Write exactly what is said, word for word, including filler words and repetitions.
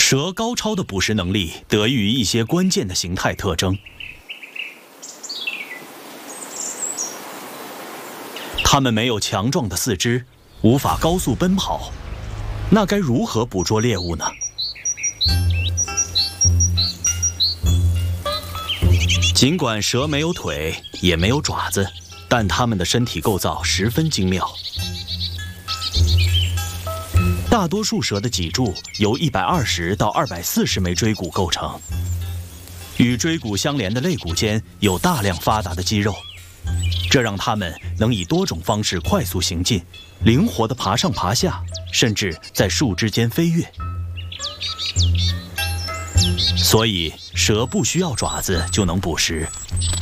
蛇高超的捕食能力得益于一些关键的形态特征。它们没有强壮的四肢，无法高速奔跑，那该如何捕捉猎物呢？尽管蛇没有腿，也没有爪子，但它们的身体构造十分精妙。大多数蛇的脊柱由一百二十到二百四十枚椎骨构成，与椎骨相连的肋骨间有大量发达的肌肉，这让它们能以多种方式快速行进，灵活地爬上爬下，甚至在树枝间飞跃。所以，蛇不需要爪子就能捕食，